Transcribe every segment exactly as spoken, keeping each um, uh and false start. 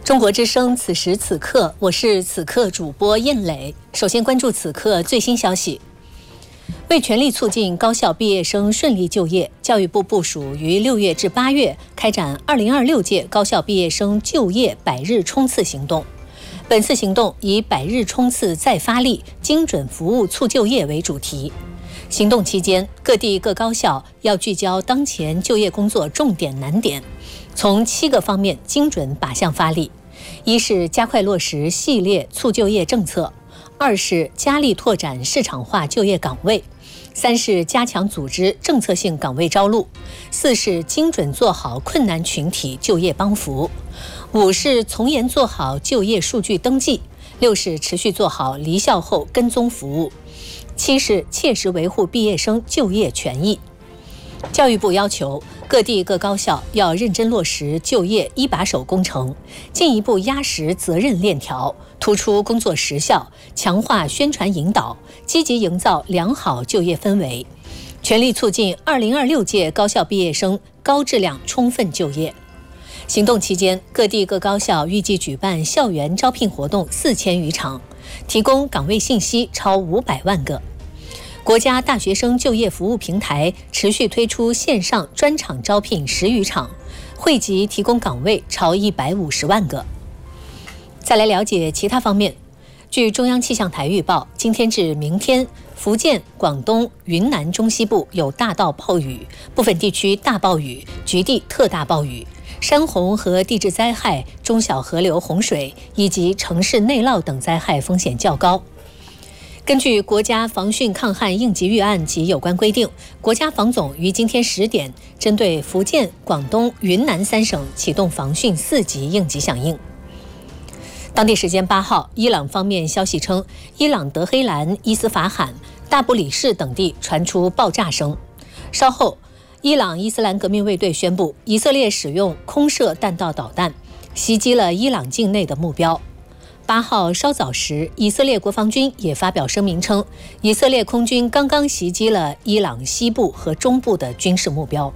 中国之声，此时此刻，我是此刻主播燕磊。首先关注此刻最新消息。为全力促进高校毕业生顺利就业，教育部部署于六月至八月开展二零二六届高校毕业生就业百日冲刺行动。本次行动以百日冲刺再发力，精准服务促就业为主题。行动期间，各地各高校要聚焦当前就业工作重点难点，从七个方面精准靶向发力。一是加快落实系列促就业政策，二是加力拓展市场化就业岗位，三是加强组织政策性岗位招录，四是精准做好困难群体就业帮扶，五是从严做好就业数据登记，六是持续做好离校后跟踪服务，七是切实维护毕业生就业权益。教育部要求各地各高校要认真落实就业一把手工程，进一步压实责任链条，突出工作实效，强化宣传引导，积极营造良好就业氛围，全力促进二零二六届高校毕业生高质量充分就业。行动期间，各地各高校预计举办校园招聘活动四千余场，提供岗位信息超五百万个。国家大学生就业服务平台持续推出线上专场招聘十余场，惠及提供岗位超一百五十万个。再来了解其他方面。据中央气象台预报，今天至明天，福建、广东、云南中西部有大到暴雨，部分地区大暴雨，局地特大暴雨，山洪和地质灾害、中小河流洪水以及城市内涝等灾害风险较高。根据国家防汛抗旱应急预案及有关规定，国家防总于今天十点针对福建、广东、云南三省启动防汛四级应急响应。当地时间八号，伊朗方面消息称，伊朗德黑兰、伊斯法罕、大不里士等地传出爆炸声。稍后，伊朗伊斯兰革命卫队宣布，以色列使用空射弹道导弹袭击了伊朗境内的目标。八号稍早时，以色列国防军也发表声明称，以色列空军刚刚袭击了伊朗西部和中部的军事目标。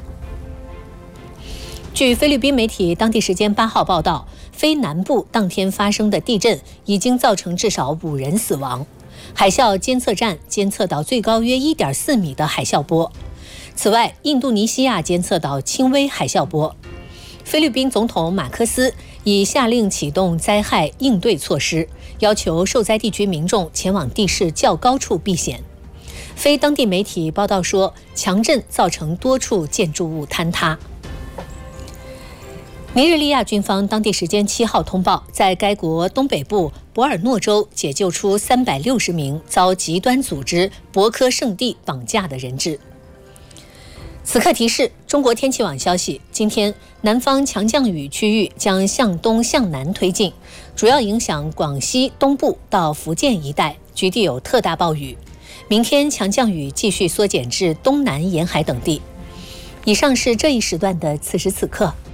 据菲律宾媒体当地时间八号报道，菲南部当天发生的地震已经造成至少五人死亡，海啸监测站监测到最高约 一点四米的海啸波。此外，印度尼西亚监测到轻微海啸波。菲律宾总统马科斯已下令启动灾害应对措施，要求受灾地区民众前往地势较高处避险。非当地媒体报道说，强震造成多处建筑物坍塌。尼日利亚军方当地时间七号通报，在该国东北部博尔诺州解救出三百六十名遭极端组织博科圣地绑架的人质。此刻提示：中国天气网消息，今天南方强降雨区域将向东向南推进，主要影响广西东部到福建一带，局地有特大暴雨。明天强降雨继续缩减至东南沿海等地。以上是这一时段的此时此刻。